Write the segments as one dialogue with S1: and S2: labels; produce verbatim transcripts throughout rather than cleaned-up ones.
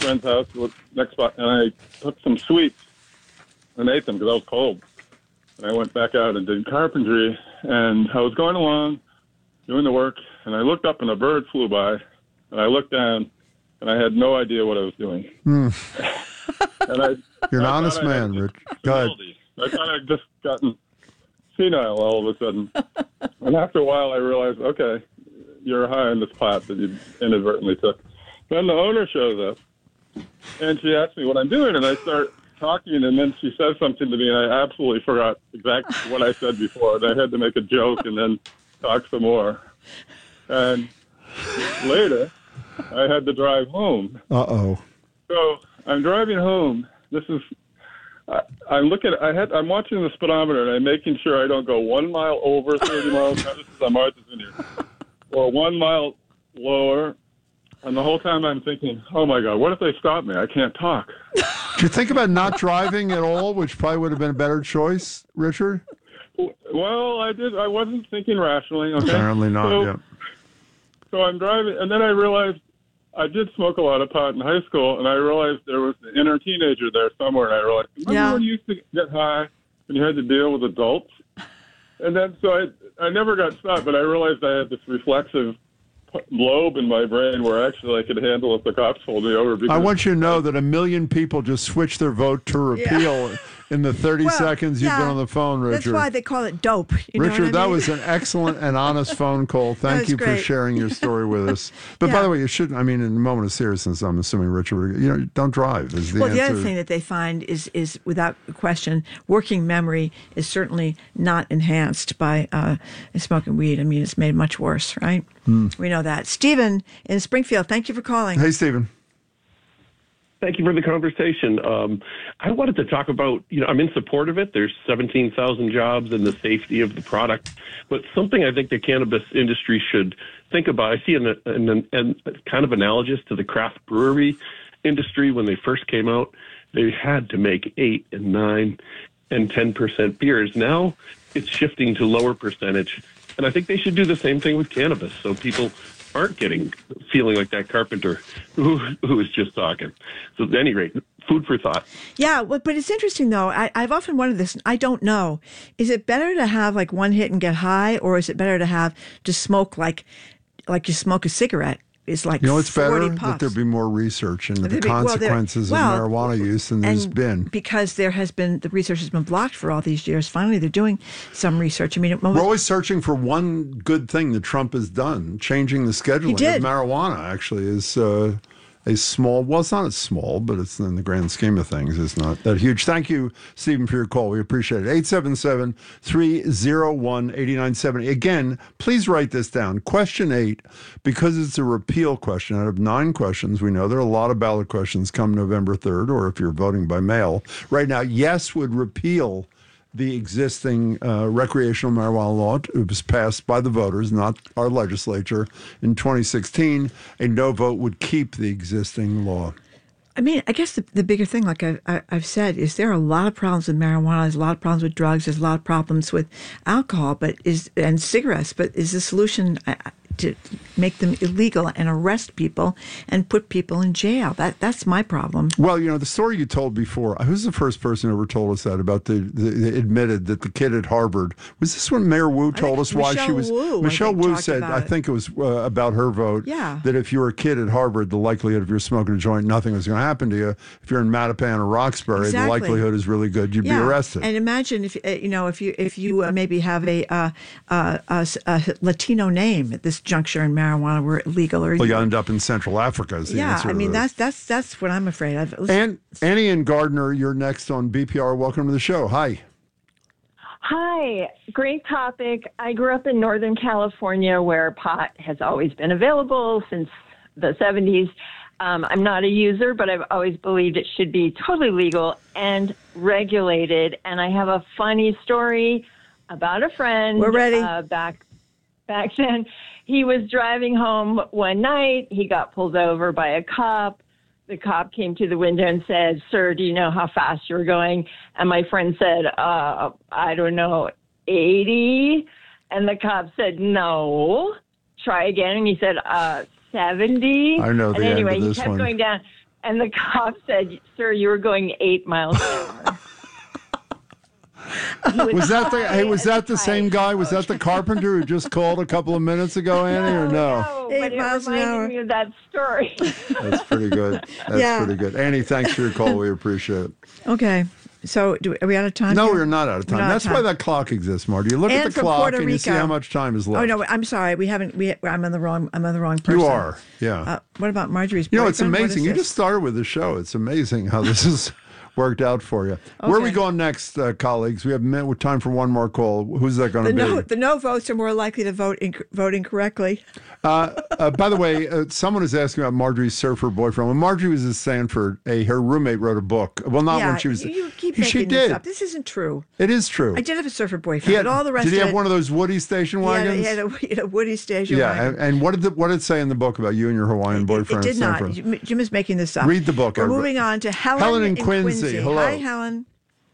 S1: friend's house, next spot, and I took some sweets and ate them because I was cold. And I went back out and did carpentry, and I was going along doing the work, and I looked up and a bird flew by, and I looked down, and I had no idea what I was doing.
S2: Mm.
S1: and I,
S2: You're an
S1: I
S2: honest man, Rich. Go ahead.
S1: I thought I'd just gotten senile all of a sudden. And after a while, I realized, okay, you're high on this pot that you inadvertently took. Then the owner shows up, and she asks me what I'm doing, and I start talking, and then she says something to me, and I absolutely forgot exactly what I said before, and I had to make a joke and then talk some more. And later, I had to drive home.
S2: Uh-oh.
S1: So I'm driving home. This is, I, I'm looking, I had, I'm watching the speedometer, and I'm making sure I don't go one mile over thirty miles. Now, this is on Martha's Vineyard. Or one mile lower. And the whole time I'm thinking, oh, my God, what if they stop me? I can't talk.
S2: Did you think about not driving at all, which probably would have been a better choice, Richard?
S1: Well, I did. I wasn't thinking rationally. Okay?
S2: Apparently not,
S1: so,
S2: yeah.
S1: So I'm driving, and then I realized I did smoke a lot of pot in high school, and I realized there was an inner teenager there somewhere, and I realized, remember
S3: yeah.
S1: when you used to get high and you had to deal with adults? And then, so I, I never got stopped, but I realized I had this reflexive lobe in my brain where actually I could handle if the cops pulled me over.
S2: I want you to know that a million people just switched their vote to repeal yeah. in the thirty
S3: well,
S2: seconds you've
S3: yeah,
S2: been on the phone, Richard.
S3: That's why they call it dope. You
S2: Richard,
S3: know what I mean?
S2: that was an excellent and honest phone call. Thank you
S3: great.
S2: for sharing your story with us. But yeah. by the way, you shouldn't, I mean, in a moment of seriousness, I'm assuming, Richard, you know, don't drive is the
S3: well,
S2: answer.
S3: the other thing that they find is, is without question, working memory is certainly not enhanced by uh, smoking weed. I mean, it's made much worse, right? Mm. We know that. Stephen in Springfield, thank you for calling.
S2: Hey, Stephen.
S4: Thank you for the conversation. Um, I wanted to talk about, you know, I'm in support of it. There's seventeen thousand jobs and the safety of the product. But something I think the cannabis industry should think about, I see an, an, an kind of analogous to the craft brewery industry when they first came out. They had to make eight and nine and ten percent beers. Now it's shifting to lower percentage. And I think they should do the same thing with cannabis so people aren't getting feeling like that carpenter who who was just talking. So at any rate, food for thought.
S3: Yeah, well, but it's interesting though. I, I've often wondered this. I don't know. Is it better to have like one hit and get high, or is it better to have to smoke like like you smoke a cigarette? Is like
S2: you know, it's better
S3: puffs.
S2: that there be more research into the
S3: be,
S2: consequences
S3: well,
S2: of
S3: well,
S2: marijuana use than there's been.
S3: Because there has been, the research has been blocked for all these years. Finally, they're doing some research. I mean, it,
S2: we're always searching for one good thing that Trump has done. Changing the scheduling of marijuana actually is uh, a small, well, it's not as small, but it's in the grand scheme of things, it's not that huge. Thank you, Stephen, for your call. We appreciate it. eight seven seven, three oh one, eight nine seven zero. Again, please write this down. Question eight, because it's a repeal question, out of nine questions, we know there are a lot of ballot questions come November third, or if you're voting by mail. Right now, yes would repeal the existing uh, recreational marijuana law. It was passed by the voters, not our legislature, in twenty sixteen. A no vote would keep the existing law.
S3: I mean, I guess the, the bigger thing, like I've, I've said, is there are a lot of problems with marijuana. There's a lot of problems with drugs. There's a lot of problems with alcohol, but is and cigarettes. But is the solution to make them illegal and arrest people and put people in jail? That that's my problem.
S2: Well, you know, the story you told before, who's the first person who ever told us that about the, the, the admitted that the kid at Harvard, was this when Mayor Wu told us why
S3: Michelle
S2: she was,
S3: Wu,
S2: Michelle Wu said,
S3: I
S2: it. think it was uh, about her vote,
S3: yeah.
S2: that if you were a kid at Harvard, the likelihood if you're smoking a joint, nothing was going to happen to you. If you're in Mattapan or Roxbury,
S3: exactly.
S2: the likelihood is really good you'd
S3: yeah.
S2: be arrested.
S3: And imagine if, you know, if you, if you uh, maybe have a, uh, uh, a, a Latino name at this juncture in marijuana were illegal, or
S2: well, you end up in Central Africa. Is the
S3: yeah,
S2: answer
S3: I mean
S2: to
S3: that's that's that's what I'm afraid of.
S2: And Annie and Gardner, you're next on B P R. Welcome to the show. Hi.
S5: Hi, great topic. I grew up in Northern California, where pot has always been available since the seventies. Um, I'm not a user, but I've always believed it should be totally legal and regulated. And I have a funny story about a friend.
S3: We're ready.
S5: Uh, back back then. He was driving home one night. He got pulled over by a cop. The cop came to the window and said, "Sir, do you know how fast you were going?" And my friend said, uh, I don't know, eighty. And the cop said, "No, try again." And he said, uh, seventy.
S2: I know the
S5: and anyway,
S2: end of this
S5: he kept
S2: one.
S5: going down. And the cop said, "Sir, you were going eight miles an hour." Was,
S2: was that the hey, was that the same guy? Was that the carpenter who just called a couple of minutes ago, Annie, or no?
S5: No, but it reminded me of that story.
S2: That's pretty good. That's yeah. pretty good. Annie, thanks for your call. We appreciate it.
S3: Okay. So, do, are we out of time?
S2: No,
S3: here?
S2: we're not out of time. That's
S3: time.
S2: why that clock exists, Marty. You look
S3: and
S2: at the clock
S3: Puerto
S2: and
S3: Rico.
S2: you see how much time is left.
S3: Oh no, I'm sorry. We haven't. We I'm on the wrong. I'm on the wrong person.
S2: You are. Yeah.
S3: Uh, what about Marjorie's
S2: You know,
S3: boyfriend?
S2: it's amazing. You just started with the show. It's amazing how this has worked out for you. Okay. Where are we going next, uh, colleagues? We have met with time for one more call. Who's that going to be?
S3: No, the no votes are more likely to vote inc- vote incorrectly.
S2: Uh, uh, by the way, uh, someone is asking about Marjorie's surfer boyfriend. When Marjorie was at Stanford, a her roommate wrote a book. Well, not
S3: yeah,
S2: when she was.
S3: You keep making
S2: she
S3: this
S2: did.
S3: up. This isn't true.
S2: It is true.
S3: I did have a surfer boyfriend.
S2: Had,
S3: but all the rest.
S2: Did he
S3: of
S2: have
S3: it,
S2: one of those Woody station wagons?
S3: He had a, he had a, a Woody station
S2: yeah,
S3: wagon.
S2: and, and what did the, what did it say in the book about you and your Hawaiian boyfriend?
S3: It, it did
S2: at
S3: not.
S2: Stanford?
S3: Jim is making this up.
S2: Read the book.
S3: We're
S2: I
S3: moving on to Helen,
S2: Helen and
S3: in
S2: Quincy.
S3: Quincy.
S2: Hello.
S3: Hi, Helen.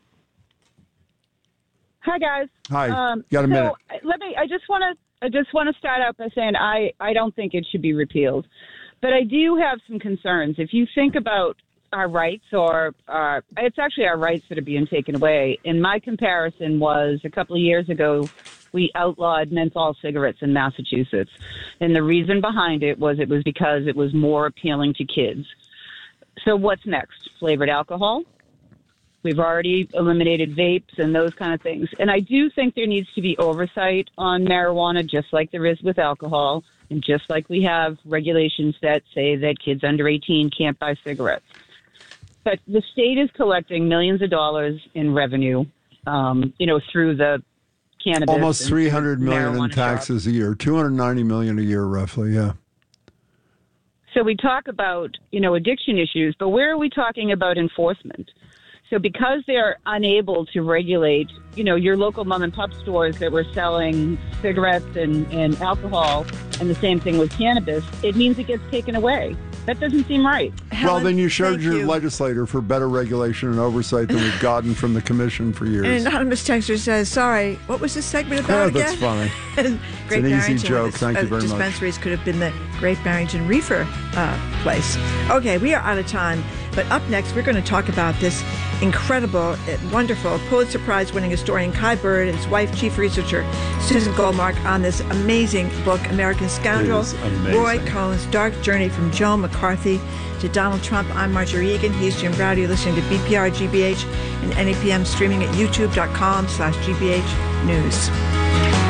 S6: Hi, guys.
S2: Hi.
S6: Um,
S2: Got a
S6: so
S2: minute.
S6: Let me. I just want to. I just want to start out by saying I. I don't think it should be repealed, but I do have some concerns. If you think about our rights, or uh, it's actually our rights that are being taken away. And my comparison was a couple of years ago, we outlawed menthol cigarettes in Massachusetts, and the reason behind it was it was because it was more appealing to kids. So what's next? Flavored alcohol? We've already eliminated vapes and those kind of things. And I do think there needs to be oversight on marijuana, just like there is with alcohol, and just like we have regulations that say that kids under eighteen can't buy cigarettes. But the state is collecting millions of dollars in revenue, um, you know, through the cannabis.
S2: Almost three hundred million in taxes
S6: shop.
S2: a year, two hundred ninety million a year, roughly. Yeah.
S6: So we talk about, you know, addiction issues, but where are we talking about enforcement? So because they're unable to regulate, you know, your local mom and pop stores that were selling cigarettes and, and alcohol, and the same thing with cannabis, it means it gets taken away. That doesn't seem right.
S3: Helen,
S2: well, then you showed your
S3: you.
S2: legislator for better regulation and oversight than we've gotten from the commission for years.
S3: An anonymous texter says, sorry, what was this segment about
S2: oh, that's
S3: again?
S2: funny.
S3: Great
S2: it's an
S3: Barrington
S2: easy joke. Thank
S3: uh,
S2: you very
S3: dispensaries
S2: much.
S3: Could have been the Great Barrington Reefer uh, place. Okay, we are out of time. But up next, we're going to talk about this incredible, wonderful Pulitzer Prize winning historian Kai Bird and his wife, chief researcher Susan Goldmark, on this amazing book, American Scoundrel, Roy Cohn's Dark Journey from Joe McCarthy to Donald Trump. I'm Marjorie Egan. He's Jim Browder. You're listening to B P R G B H and N E P M, streaming at youtube.com slash GBH News.